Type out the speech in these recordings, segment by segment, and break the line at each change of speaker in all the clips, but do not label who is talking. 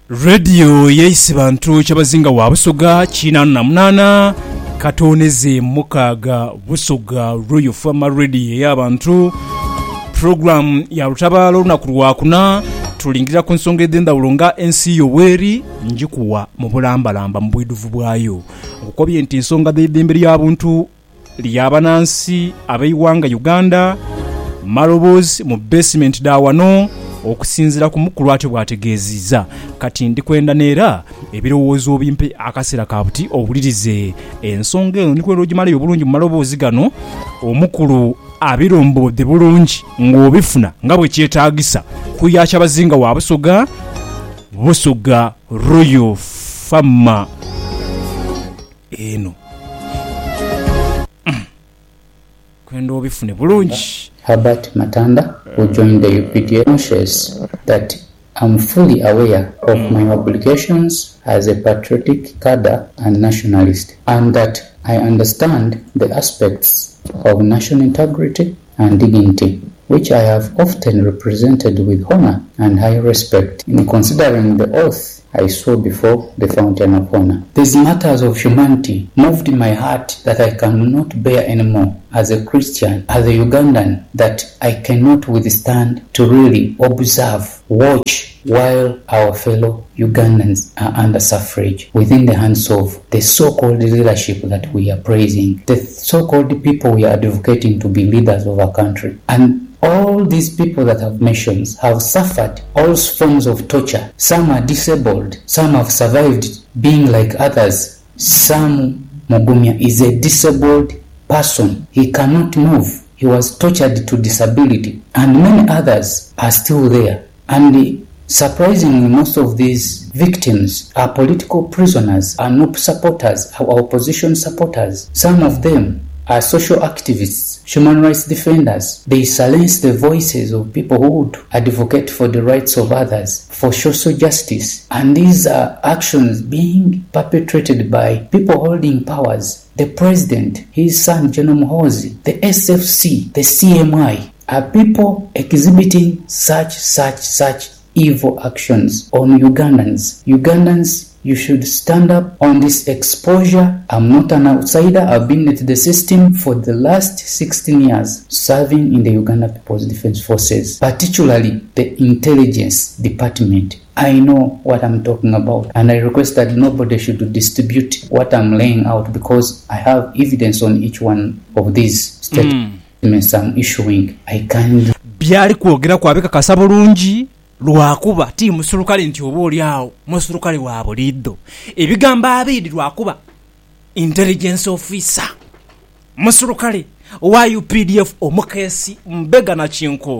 Radio yeisi bantu chabazinga wa Busoga china na munana katoneze mukaga Busoga Royal Farmer Radio y'abantu program ya rutabalo nakurwa kuna tulingira ku nsonga edenda ulonga NC Yoweri njikuwa mu bulambalamba mu bwiduvu bwayo okobye enti nsonga d'edembere y'abuntu lyabanansi abayiwanga Uganda Malobos mu basement dawano okusinzira ku mukulu ate bwategeeziza kati ndikwenda neera ebirowoozo bimpe akasera kabuti obulirize ensonga eno ndikwenda ogimalayo obulungi mu maloboozi gano omukulu abirombodde bulungi ng'obifuna nga bwe kyetaagisa kuyacha bazinga wa Busoga Royal Farmer eno kwenda obifune bulungi.
Herbert Matanda, who joined the UPDF, conscious that I'm fully aware of my obligations as a patriotic cadre and nationalist, and that I understand the aspects of national integrity and dignity, which I have often represented with honor and high respect in considering the oath I saw before the fountain of honor. These matters of humanity moved my heart that I cannot bear anymore as a Christian, as a Ugandan, that I cannot withstand to really observe, watch while our fellow Ugandans are under suffrage within the hands of the so-called leadership that we are praising, the so-called people we are advocating to be leaders of our country. And all these people that I've mentioned have suffered all forms of torture. Some are disabled, some have survived being like others. Sam Mugumya is a disabled person. He cannot move. He was tortured to disability. And many others are still there. And surprisingly, most of these victims are political prisoners, are NUP supporters, are opposition supporters. Some of them are social activists, human rights defenders. They silence the voices of people who would advocate for the rights of others, for social justice. And these are actions being perpetrated by people holding powers. The president, his son General Muhoozi, the SFC, the CMI, are people exhibiting such evil actions on Ugandans. Ugandans, you should stand up on this exposure. I'm not an outsider. I've been at the system for the last 16 years, serving in the Uganda People's Defense Forces, particularly the intelligence department. I know what I'm talking about, and I request that nobody should distribute what I'm laying out because I have evidence on each one of these statements I'm issuing. I can't.
Byali kwogera kwabeka kasabulungi lwakuba ti musulukale nti oboli awo musulukale wa buliddo ebigamba abiri lwakuba intelligence officer musulukale wa UPDF omukesi mbega na chinko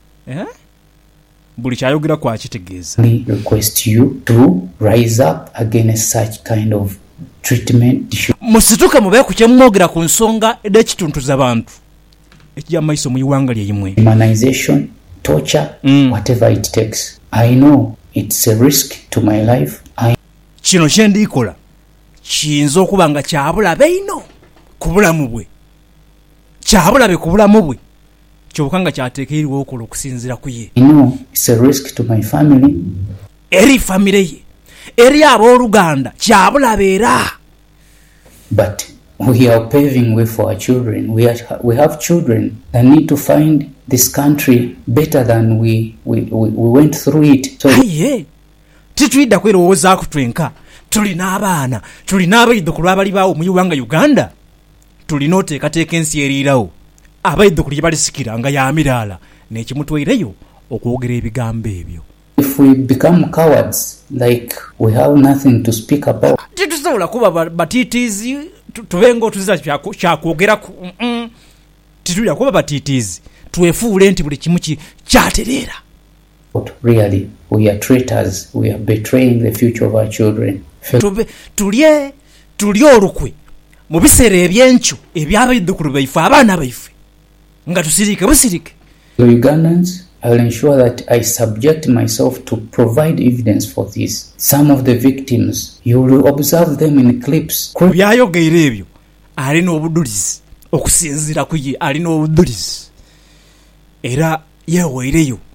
buli kyayogera kwa kitegeeza.
Request you to rise up against such kind of treatment.
Musituke mube ku kyemwogera ku nsonga edekituntuza abantu ekijja maiso mu Uganda lyeyimwe.
Humanization, torture, whatever it takes. I know it's a risk to my life.
Kino kyendikola kiyinza okuba nga kyabulabe ino ku bulamu bwe, kyabulabe ku bulamu bwe kyokka nga kyateekerirwa okola okusinzira ku ye.
I know it's a risk to my family.
Eri family ye, eri abooluganda kyabulabe era.
But we are paving way for our children. We have children that need to find this country better than we went through it. So
aye titwidda kwerowooza kutwenka tulina abaana tulina abayiddukulu abali baawo mu Uganda tulina oteekateeka ensi eriirawo abayiddukulu balisikira nga yamiraala n'ekimutweireyo okwogera ebigambo ebyo.
If we become cowards, like we have nothing to speak about,
titusobola kuba batitiizi tubenga otuziza kyakwogera titulya kuba batitiizi twefuule nti buli kimu kyatereera.
Really, we are traitors. We are betraying the future of our children.
tulye olukwe mu biseera ebyenkyo ebyabayiddukulu baife abaana baife nga tusirike busirike.
The Ugandans, I will ensure that I subject myself to provide evidence for this. Some of the victims, you will observe them in clips.
Byayogeera ebyo alina obudulizi okusinzira ku ye, alina obudulizi era yeweereyo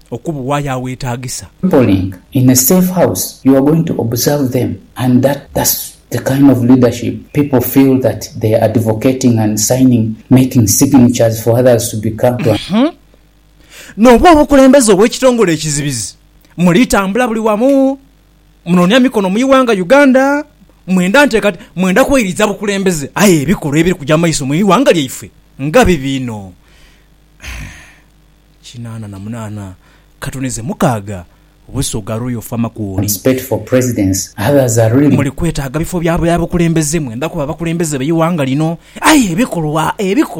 okubuwa yaweetaagisa.
Polling in a safe house, you are going to observe them, and that's the kind of leadership people feel that they are advocating and signing, making signatures for others to become.
N'oba obukulembeze obw'ekitongole ekizibizi mulitambula buli wamu munonya mikono mu iwanga Uganda mwenda kweyiriza bukulembeze aye ebikolwa ebiri kujja maiso mu iwanga lyaife nga bibino 88 katoneze mukaaga Busoga Royal Farmer Kuuli.
Respect for presidents. Others are really.
Muli kwetaaga bifo byabo yabakulembeze mwenda kuba bakulembeze beyiwanga lino. Aye ebikolwa.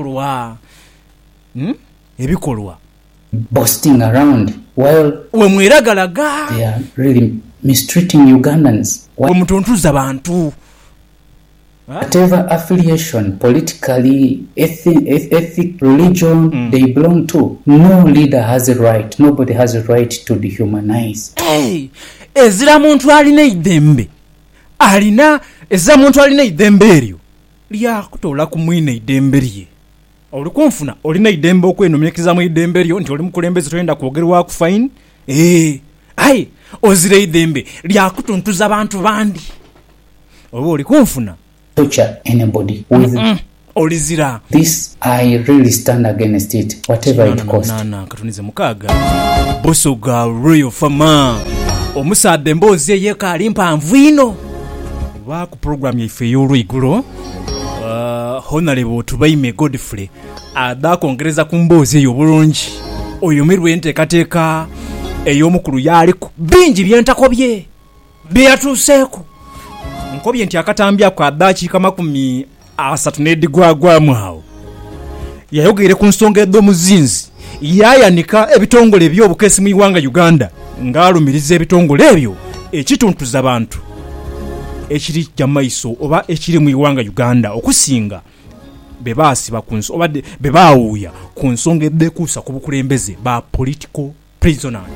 Ebikolwa.
Boasting around while
we mwiragalaga.
They are really mistreating Ugandans.
Omutuntuza bantu.
Whatever affiliation, politically, ethnic, religion they belong to, no leader has a right. Nobody has a right to dehumanize.
Hey, ezira muntu alina idembe. Ezira muntu alina idembe eryo. Lyakutola kumwina idembe lye. Olikunfuna olina idembe okwenomyekiza mu idembe lyo nti oli mukulembeze toyenda kwogerwa ku fine. Aye, ozire idembe lyakutuntuza abantu bandi. Oba olikunfuna
torture anybody with
olizira.
This I really stand against it, whatever it costs.
Katunize mukaaga Busoga Royal Farmer omusadde mbozi eyeka alimpa mvino ba ku program yaife y'olwigulo. Honorable Tubaime Godfrey adakongereza ku mbozi eyo bulungi oyo mirwe nteekateeka ey'omukulu yaliko bingi byentakobye byatuuseeko nkobye nti akatambya kwa dakiika 30 gwagwamu awo yayogere ku nsonga ed'omuzinzi yayanika ebitongole eby'obukesi mu iwanga Uganda ng'alumiriza ebitongole ebyo ekituntuza abantu ekiri kya maiso oba ekiri mu iwanga Uganda okusinga bebaasiba ku nsonga oba bebaawuya ku nsonga eddekuusa ku bukulembeze ba political prisoners.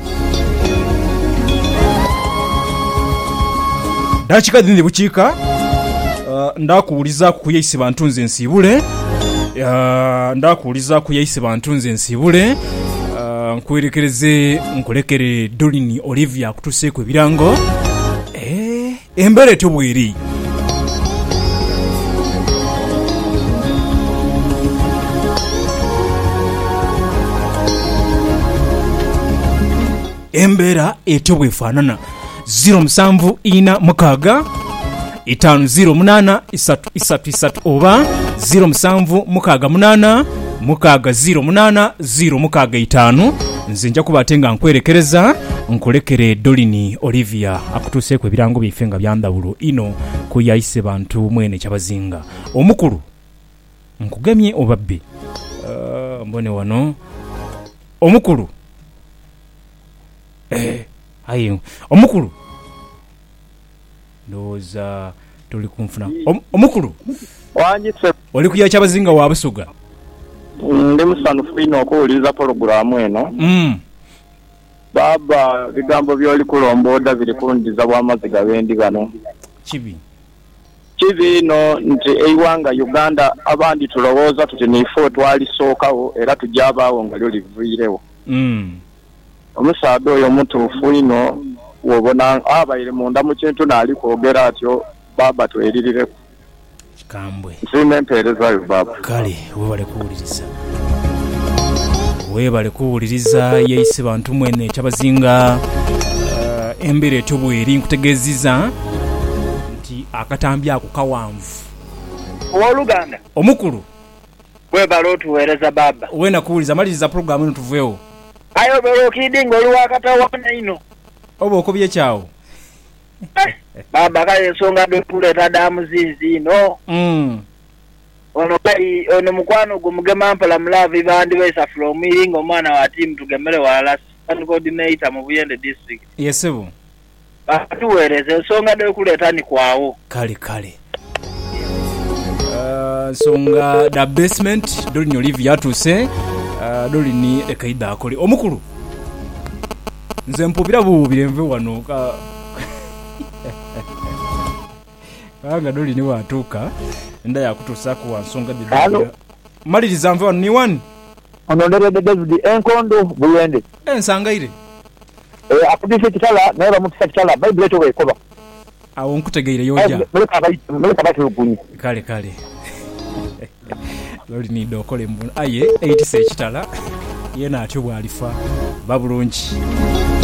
Dakiika dindi bukiika ndakuwuliza ku yaisi bantu nze nsibule ndakuwuliza ku yaisi bantu nze nsibule nkwerekereze nkolekere Dolini Olivia kutuseeko ebirango embere tobweri embera etobwefaanana 0746 508 333 oba 0768 08 065. Nze nja kubatenga nkwerekereza nkolekere Dolini Olivia akutuseeko ebirango byaife nga byandawulo ino ku yaise bantu mwene kyabazinga omukulu nkugemye obabbe mbone wano omukulu ayo omukulu ndoza tuli kumfuna omukulu
wanjitse
oli kuya kyabazinga wa Busoga.
Ndi musanufu ino okuwuliriza porogulamu eno. Baba bigambo byoli kulomboda biri kundiza bw'amazzi gabendi gano
kibi
ino nti eiwanga Uganda abandi tulowooza tuti nifo twalisookawo era tujabaawo nga liviirewo. Omusaadde oyo mutuufu ino wobona abaire munda mu kintu naali kwogera atyo baba twerireko
kambwe
nsime empeerezayo baba.
Kale webale kuwuliriza yaise bantu mwene kyabazinga embere etobweri nkutegeziza nti akatambya ako kawanvu
Oluganda
omukulu
webale otuweereza baba
wena kuwuliza maliriza program eno tuveewo
ayo bero kidingo oluwakatawana ino
oba okobye kyawo
baba kale ensonga dokuleeta damuzinzi ino ono mukwano gumugema mpala mulavi bandi baisa from iringo omwana wa team tugemere wala and coordinator mu Buyende district.
Yesebo
atuweereza ensonga dokuleeta ni kwawo
kale nsonga da basement Dolini Olivia yatuse Dolini ekaida akole omukulu nze mpubira bubire nve wano anga Dolini watuka nda yakutusa ku nsonga de maliriza nve wano ni one
Honorable David Enkondo Buyende
ensangaire
akudisa ekitala naye bamutisa kitala bayibuli eto wekoba
awo nkutegeire yoja
muleka batulugunye
kale loli nido okole aye 80 ekitala yena atyo bwalifa babulungi